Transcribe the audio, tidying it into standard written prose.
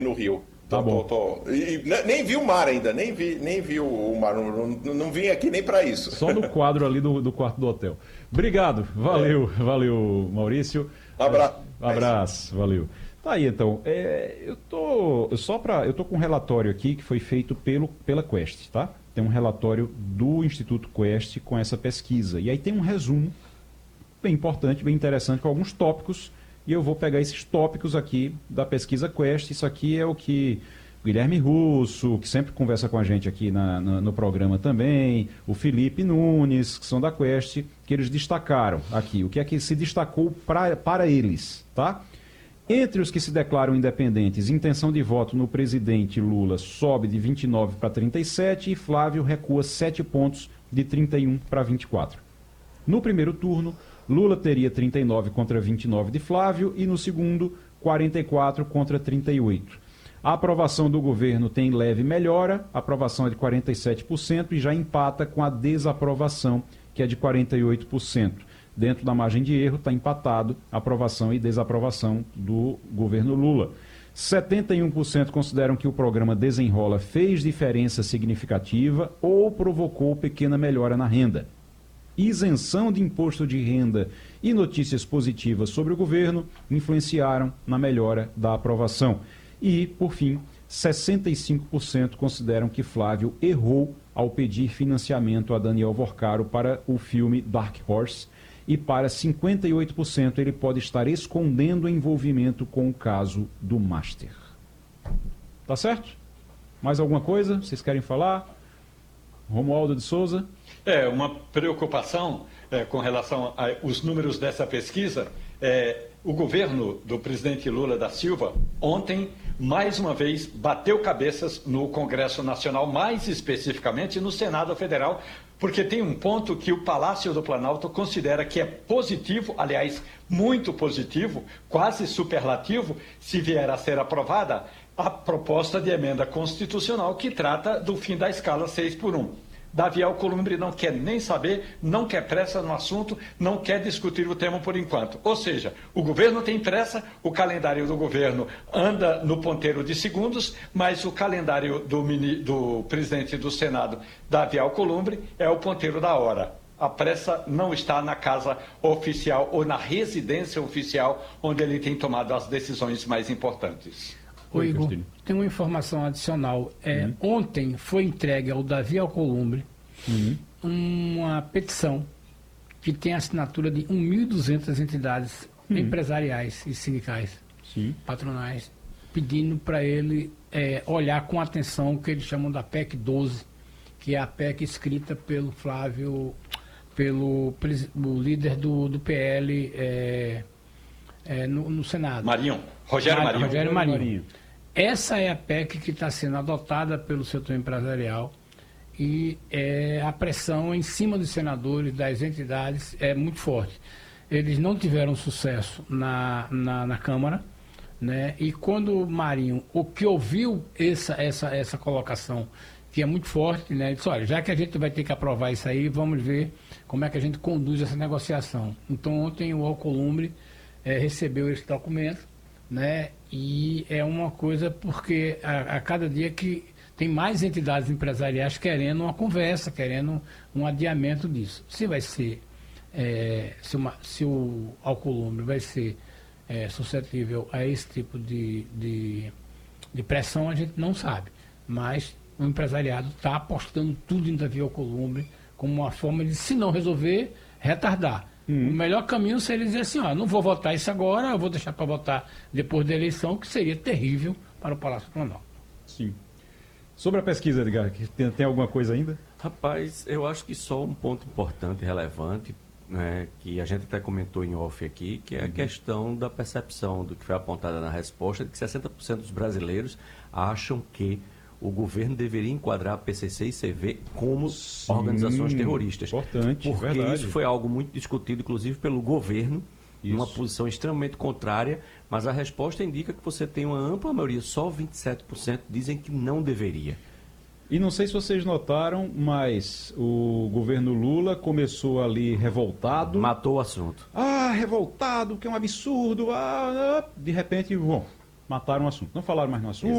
no Rio. Tá bom. Nem vi o mar ainda, nem vi o mar, não vim aqui nem para isso. Só no quadro ali do quarto do hotel. Obrigado, valeu Maurício. Abraço, valeu. Tá aí então, eu tô com um relatório aqui que foi feito pela Quest, tá? Tem um relatório do Instituto Quest com essa pesquisa. E aí tem um resumo bem importante, bem interessante, com alguns tópicos. E eu vou pegar esses tópicos aqui da pesquisa Quest. Isso aqui é o que o Guilherme Russo, que sempre conversa com a gente aqui no programa também, o Felipe Nunes, que são da Quest, que eles destacaram aqui. O que é que se destacou para eles, tá? Entre os que se declaram independentes, intenção de voto no presidente Lula sobe de 29 para 37 e Flávio recua 7 pontos de 31 para 24. No primeiro turno, Lula teria 39 contra 29 de Flávio e no segundo, 44 contra 38. A aprovação do governo tem leve melhora, a aprovação é de 47% e já empata com a desaprovação, que é de 48%. Dentro da margem de erro está empatado a aprovação e desaprovação do governo Lula. 71% consideram que o programa Desenrola fez diferença significativa ou provocou pequena melhora na renda. Isenção de imposto de renda e notícias positivas sobre o governo influenciaram na melhora da aprovação. E, por fim, 65% consideram que Flávio errou ao pedir financiamento a Daniel Vorcaro para o filme Dark Horse e para 58% ele pode estar escondendo envolvimento com o caso do Master. Tá certo? Mais alguma coisa? Vocês querem falar? Romualdo de Souza? Uma preocupação com relação aos números dessa pesquisa. O governo do presidente Lula da Silva, ontem, mais uma vez, bateu cabeças no Congresso Nacional, mais especificamente no Senado Federal, porque tem um ponto que o Palácio do Planalto considera que é positivo, aliás, muito positivo, quase superlativo, se vier a ser aprovada, a proposta de emenda constitucional que trata do fim da escala 6x1. Davi Alcolumbre não quer nem saber, não quer pressa no assunto, não quer discutir o tema por enquanto. Ou seja, o governo tem pressa, o calendário do governo anda no ponteiro de segundos, mas o calendário do presidente do Senado, Davi Alcolumbre, é o ponteiro da hora. A pressa não está na casa oficial ou na residência oficial, onde ele tem tomado as decisões mais importantes. Oi, Igor, tem uma informação adicional. Ontem foi entregue ao Davi Alcolumbre uma petição que tem a assinatura de 1.200 entidades empresariais e sindicais, patronais, pedindo para ele olhar com atenção o que eles chamam da PEC 12, que é a PEC escrita pelo Flávio, pelo líder do PL no Senado. Rogério Marinho. Essa é a PEC que está sendo adotada pelo setor empresarial e a pressão em cima dos senadores, das entidades, é muito forte. Eles não tiveram sucesso na Câmara, né? E quando o Marinho, o que ouviu essa colocação, que é muito forte, né? Ele disse, olha, já que a gente vai ter que aprovar isso aí, vamos ver como é que a gente conduz essa negociação. Então, ontem o Alcolumbre recebeu esse documento, né? E é uma coisa porque a cada dia que tem mais entidades empresariais querendo uma conversa, querendo um adiamento disso. Se vai ser, se o Alcolumbre vai ser suscetível a esse tipo de pressão, a gente não sabe. Mas o empresariado está apostando tudo em Davi Alcolumbre como uma forma de, se não resolver, retardar. O melhor caminho seria dizer assim, não vou votar isso agora, eu vou deixar para votar depois da eleição, que seria terrível para o Palácio do Planalto. Sim. Sobre a pesquisa, Edgar, tem alguma coisa ainda? Rapaz, eu acho que só um ponto importante e relevante, né, que a gente até comentou em off aqui, que é a questão da percepção do que foi apontada na resposta, de que 60% dos brasileiros acham que o governo deveria enquadrar a PCC e CV como organizações terroristas. Importante, porque verdade. Isso foi algo muito discutido, inclusive, pelo governo, numa posição extremamente contrária, mas a resposta indica que você tem uma ampla maioria, só 27% dizem que não deveria. E não sei se vocês notaram, mas o governo Lula começou ali revoltado. Matou o assunto. Revoltado, que é um absurdo. De repente, mataram o assunto. Não falaram mais no assunto.